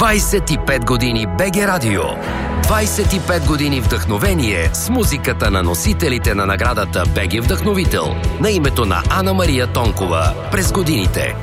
25 години БГ Радио. 25 години вдъхновение с музиката на носителите на наградата БГ Вдъхновител на името на Ана Мария Тонкова през годините.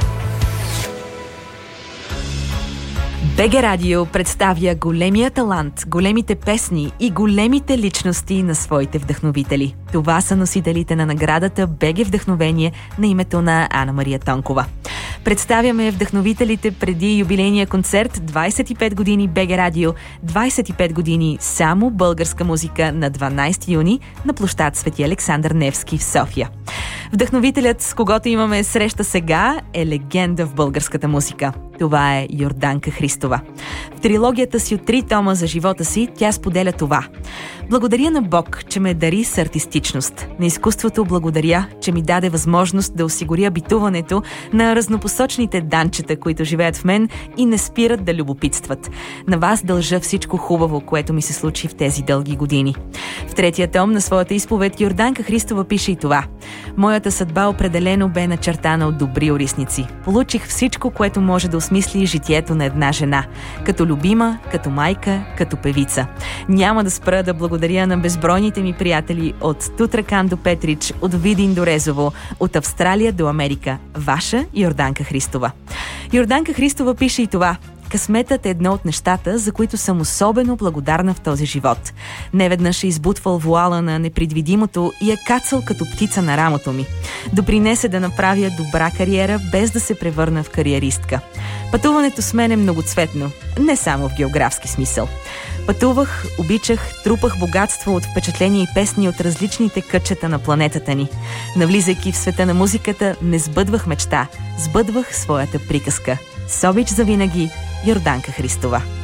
БГ Радио представя големия талант, големите песни и големите личности на своите вдъхновители. Това са носителите на наградата БГ Вдъхновение на името на Ана Мария Тонкова. Представяме вдъхновителите преди юбилейния концерт 25 години БГ Радио, 25 години само българска музика на 12 юни на площад Свети Александър Невски в София. Вдъхновителят, с когото имаме среща сега, е легенда в българската музика. Това е Йорданка Христова. В трилогията си от 3 тома за живота си тя споделя това. Благодаря на Бог, че ме дари с артистичност. На изкуството благодаря, че ми даде възможност да осигуря битуването на разнопосочните данчета, които живеят в мен и не спират да любопитстват. На вас дължа всичко хубаво, което ми се случи в тези дълги години. В 3 том на своята изповед Йорданка Христова пише и това. Моята съдба определено бе начертана от добри орисници. Получих всичко, което може да осмисли житието на една жена. Като любима, като майка, като певица. Няма да спра да благодаря на безбройните ми приятели от Тутракан до Петрич, от Видин до Резово, от Австралия до Америка. Ваша Йорданка Христова. Йорданка Христова пише и това. Късметът е едно от нещата, за които съм особено благодарна в този живот. Неведнъж е избутвал вуала на непредвидимото и е кацал като птица на рамото ми. Допринесе да направя добра кариера, без да се превърна в кариеристка. Пътуването с мен е многоцветно, не само в географски смисъл. Пътувах, обичах, трупах богатство от впечатления и песни от различните кътчета на планетата ни. Навлизайки в света на музиката, не сбъдвах мечта, сбъдвах своята приказка. С обич завинаги, Йорданка Христова.